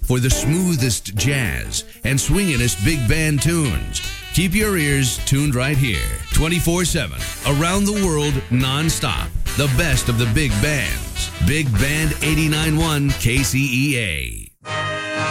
for the smoothest jazz and swinginest big band tunes. Keep your ears tuned right here, 24/7, around the world, non-stop. The best of the big bands. Big Band 89.1 KCEA.